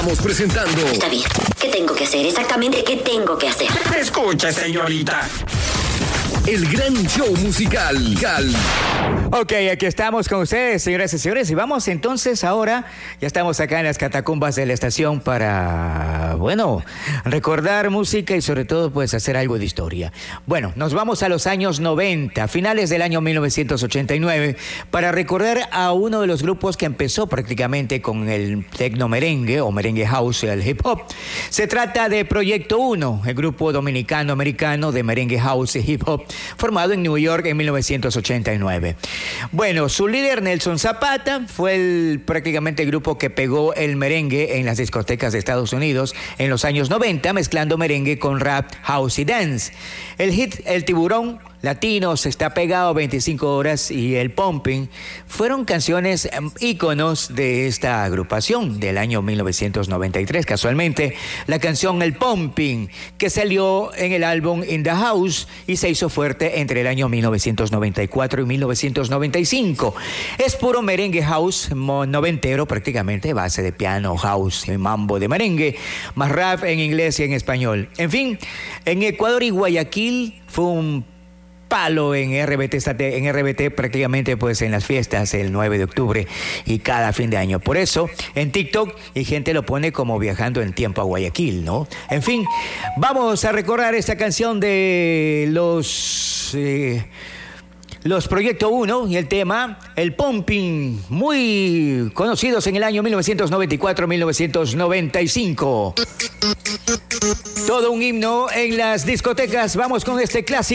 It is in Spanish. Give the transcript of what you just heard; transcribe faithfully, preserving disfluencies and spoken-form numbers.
Estamos presentando. Está bien. ¿Qué tengo que hacer? Exactamente, ¿qué tengo que hacer? Escuche, señorita. El gran show musical. Ok, aquí estamos con ustedes, señoras y señores, y vamos entonces ahora, ya estamos acá en las catacumbas de la estación para, bueno, recordar música y sobre todo pues hacer algo de historia. Bueno, nos vamos a los años noventa, finales del año mil novecientos ochenta y nueve, para recordar a uno de los grupos que empezó prácticamente con el tecno merengue o merengue house, el hip hop. Se trata de Proyecto Uno, el grupo dominicano-americano de merengue house y hip hop, formado en New York en mil novecientos ochenta y nueve. Bueno, su líder Nelson Zapata fue el, prácticamente el grupo que pegó el merengue en las discotecas de Estados Unidos en los años noventa, mezclando merengue con rap, house y dance. El hit El Tiburón Latinos, Está Pegado veinticinco horas y El Pumping fueron canciones íconos de esta agrupación del año mil novecientos noventa y tres. Casualmente, la canción El Pumping, que salió en el álbum In the House y se hizo fuerte entre el año mil novecientos noventa y cuatro y mil novecientos noventa y cinco. Es puro merengue house noventero, prácticamente base de piano, house y mambo de merengue, más rap en inglés y en español. En fin, en Ecuador y Guayaquil fue un palo en R B T, en R B T prácticamente pues en las fiestas el nueve de octubre y cada fin de año. Por eso en TikTok y gente lo pone como viajando en tiempo a Guayaquil, ¿no? En fin, vamos a recordar esta canción de los eh, los Proyecto Uno y el tema El Pumping, muy conocidos en el año mil novecientos noventa y cuatro a mil novecientos noventa y cinco. Todo un himno en las discotecas. Vamos con este clásico.